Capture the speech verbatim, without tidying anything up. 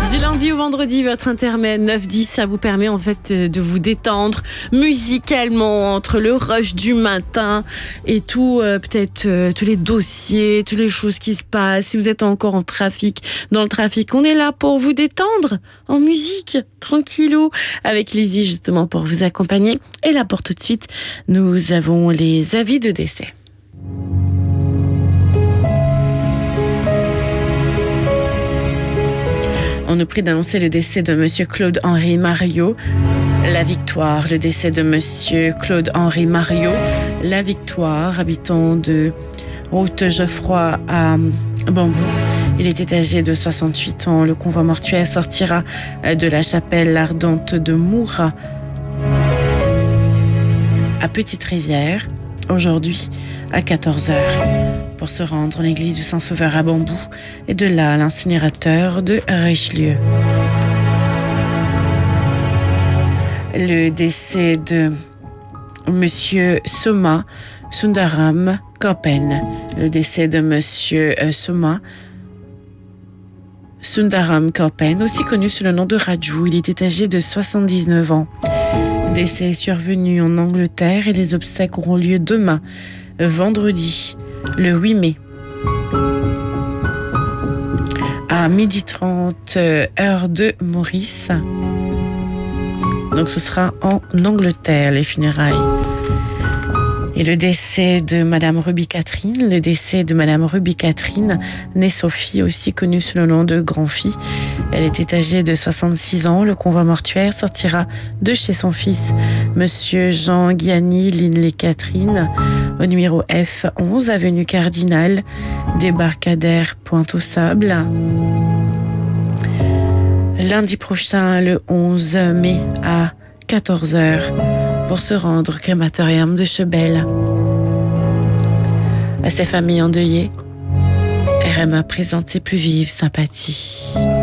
Du lundi au vendredi, votre intermède neuf dix, ça vous permet en fait de vous détendre musicalement entre le rush du matin et tout, euh, peut-être euh, tous les dossiers, toutes les choses qui se passent. Si vous êtes encore en trafic, dans le trafic, on est là pour vous détendre en musique, tranquillou, avec Lizzy justement pour vous accompagner. Et là pour tout de suite, nous avons les avis de décès. On nous prie d'annoncer le décès de Monsieur Claude-Henri Mariot, la Victoire. Le décès de Monsieur Claude-Henri Mariot, la Victoire, habitant de route Geoffroy à Bambou. Il était âgé de soixante-huit ans. Le convoi mortuaire sortira de la chapelle ardente de Moura à Petite-Rivière, aujourd'hui à quatorze heures. Pour se rendre à l'église du Saint-Sauveur à Bambou et de là à l'incinérateur de Richelieu. Le décès de Monsieur Soma Sundaram Koppen. Le décès de Monsieur Soma Sundaram Koppen, aussi connu sous le nom de Raju. Il était âgé de soixante-dix-neuf ans. Décès survenu en Angleterre et les obsèques auront lieu demain, vendredi, le huit mai, à midi trente, heure de Maurice. Donc ce sera en Angleterre, les funérailles. Et le décès de Madame Ruby Catherine, le décès de Madame Ruby Catherine, née Sophie, aussi connue sous le nom de Grand-Fille. Elle était âgée de soixante-six ans. Le convoi mortuaire sortira de chez son fils, Monsieur Jean Guiani Linley Catherine, au numéro F onze, avenue Cardinal, débarcadère Pointe-aux-Sables. Lundi prochain, le onze mai, à quatorze heures, pour se rendre au crématorium de Chebel. À ses familles endeuillées, R M A présente ses plus vives sympathies.